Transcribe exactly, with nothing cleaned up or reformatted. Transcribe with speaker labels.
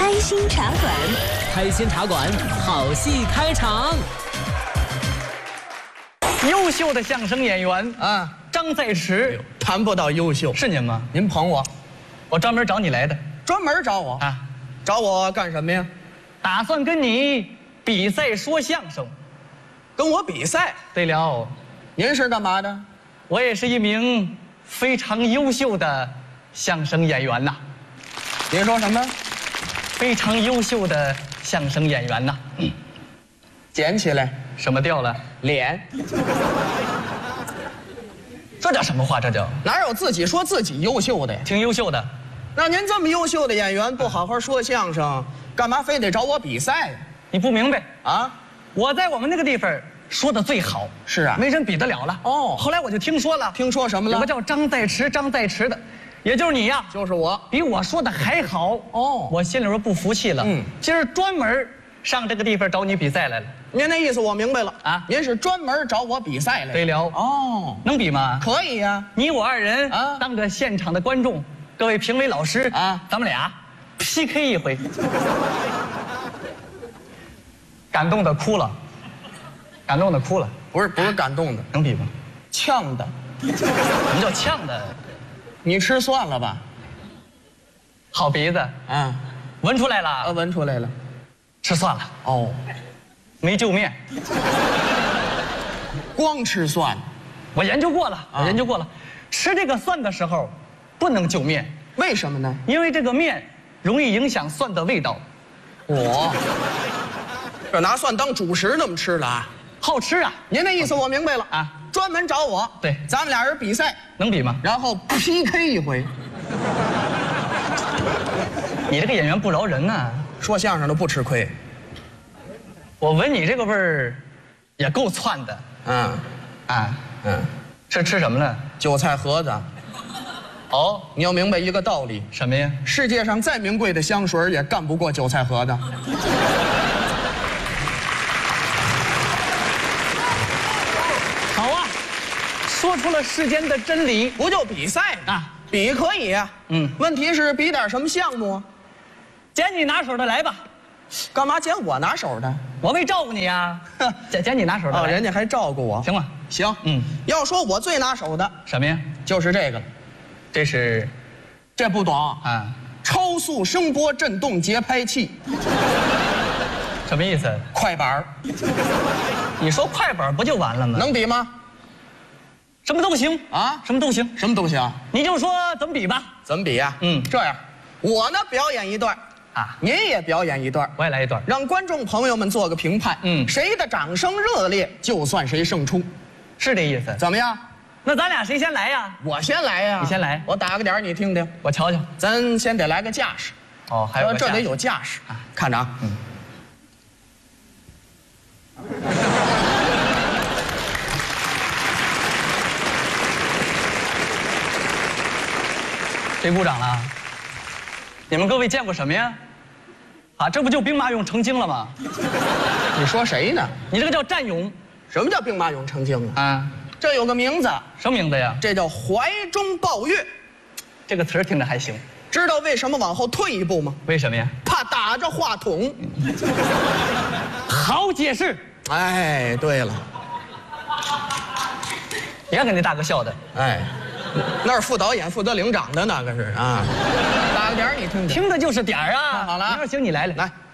Speaker 1: 开心茶馆，
Speaker 2: 开心茶馆，好戏开场。
Speaker 3: 优秀的相声演员
Speaker 4: 啊，
Speaker 3: 张在驰，
Speaker 4: 谈不到优秀，
Speaker 3: 是您吗？
Speaker 4: 您捧我，
Speaker 3: 我专门找你来的
Speaker 4: 专门找我
Speaker 3: 啊，
Speaker 4: 找我干什么呀？
Speaker 3: 打算跟你比赛说相声。
Speaker 4: 跟我比赛？
Speaker 3: 对了，
Speaker 4: 您是干嘛的？
Speaker 3: 我也是一名非常优秀的相声演员呐。
Speaker 4: 您说什么？
Speaker 3: 非常优秀的相声演员呐。嗯，
Speaker 4: 捡起来。
Speaker 3: 什么掉了？
Speaker 4: 脸。
Speaker 3: 这叫什么话？这叫
Speaker 4: 哪有自己说自己优秀的呀？
Speaker 3: 挺优秀的。
Speaker 4: 那您这么优秀的演员，不好好说相声，干嘛非得找我比赛呀？
Speaker 3: 你不明白
Speaker 4: 啊？
Speaker 3: 我在我们那个地方说的最好。
Speaker 4: 是啊，
Speaker 3: 没人比得了了。
Speaker 4: 哦，
Speaker 3: 后来我就听说了，
Speaker 4: 听说什么了？
Speaker 3: 有个叫张在驰，张在驰的，也就是你呀，
Speaker 4: 就是我，
Speaker 3: 比我说的还好。
Speaker 4: 哦，
Speaker 3: 我心里边不服气了。嗯，今儿专门上这个地方找你比赛来了。
Speaker 4: 您那意思我明白了
Speaker 3: 啊，
Speaker 4: 您是专门找我比赛来的。
Speaker 3: 对了。
Speaker 4: 哦，
Speaker 3: 能比吗？
Speaker 4: 可以呀，
Speaker 3: 你我二人
Speaker 4: 啊，
Speaker 3: 当着现场的观众，各位评委老师
Speaker 4: 啊，
Speaker 3: 咱们俩 P K 一回。感动的哭了，感动的哭了。
Speaker 4: 不是不是感动的，
Speaker 3: 能比吗？
Speaker 4: 呛的。
Speaker 3: 什么叫呛的？
Speaker 4: 你吃蒜了吧？
Speaker 3: 好鼻子
Speaker 4: 啊，
Speaker 3: 闻出来了。
Speaker 4: 啊，闻出来了。
Speaker 3: 吃蒜了。
Speaker 4: 哦，
Speaker 3: 没就面。
Speaker 4: 光吃蒜。
Speaker 3: 我研究过了，
Speaker 4: 啊、
Speaker 3: 我研究过了，吃这个蒜的时候不能就面。
Speaker 4: 为什么呢？
Speaker 3: 因为这个面容易影响蒜的味道。
Speaker 4: 我这拿蒜当主食那么吃了啊？
Speaker 3: 好吃啊！
Speaker 4: 您那意思我明白了啊，专门找我。
Speaker 3: 对，
Speaker 4: 咱们俩人比赛，
Speaker 3: 能比吗？
Speaker 4: 然后 P K 一回。
Speaker 3: 你这个演员不饶人啊！
Speaker 4: 说相声的不吃亏。
Speaker 3: 我闻你这个味儿，也够窜的。
Speaker 4: 嗯，
Speaker 3: 啊，
Speaker 4: 嗯，
Speaker 3: 这吃什么呢？
Speaker 4: 韭菜盒子。
Speaker 3: 哦，
Speaker 4: 你要明白一个道理。
Speaker 3: 什么呀？
Speaker 4: 世界上再名贵的香水也干不过韭菜盒子。
Speaker 3: 好啊，说出了世间的真理。
Speaker 4: 不就比赛
Speaker 3: 啊？
Speaker 4: 比可以呀。
Speaker 3: 嗯，
Speaker 4: 问题是比点什么项目啊？
Speaker 3: 捡你拿手的来吧。
Speaker 4: 干嘛捡我拿手的？
Speaker 3: 我为照顾你呀。捡捡你拿手的。
Speaker 4: 哦，人家还照顾我。
Speaker 3: 行吗？
Speaker 4: 行。
Speaker 3: 嗯，
Speaker 4: 要说我最拿手的
Speaker 3: 什么呀？
Speaker 4: 就是这个了。
Speaker 3: 这是，
Speaker 4: 这不懂
Speaker 3: 啊？
Speaker 4: 超速声波振动节拍器。
Speaker 3: 什么意思？
Speaker 4: 快板儿。
Speaker 3: 你说快板不就完了吗？
Speaker 4: 能比吗？
Speaker 3: 什么都行
Speaker 4: 啊，
Speaker 3: 什么都行，
Speaker 4: 什么都行。
Speaker 3: 你就说怎么比吧。
Speaker 4: 怎么比呀？
Speaker 3: 嗯，
Speaker 4: 这样，我呢表演一段，啊，您也表演一段，
Speaker 3: 我也来一段，
Speaker 4: 让观众朋友们做个评判。嗯，谁的掌声热烈，就算谁胜出，
Speaker 3: 是这意思。
Speaker 4: 怎么样？
Speaker 3: 那咱俩谁先来呀？
Speaker 4: 我先来呀。
Speaker 3: 你先来，
Speaker 4: 我打个点你听听，
Speaker 3: 我瞧瞧。
Speaker 4: 咱先得来个架势。
Speaker 3: 哦，还有
Speaker 4: 这得有架势啊！看着啊，嗯。
Speaker 3: 谁鼓掌了？你们各位见过什么呀？啊，这不就兵马俑成精了吗？
Speaker 4: 你说谁呢？
Speaker 3: 你这个叫战俑。
Speaker 4: 什么叫兵马俑成精啊？
Speaker 3: 啊，
Speaker 4: 这有个名字。
Speaker 3: 什么名字呀？
Speaker 4: 这叫怀中抱月。
Speaker 3: 这个词儿听着还行。
Speaker 4: 知道为什么往后退一步吗？
Speaker 3: 为什么呀？
Speaker 4: 怕打着话筒。
Speaker 3: 好解释。
Speaker 4: 哎，对了。
Speaker 3: 你看给那大哥笑的。
Speaker 4: 哎。那是副导演、负责领长的那个是啊，打个点儿你听听，
Speaker 3: 听的就是点儿啊。
Speaker 4: 好了，
Speaker 3: 行，你来来
Speaker 4: 来。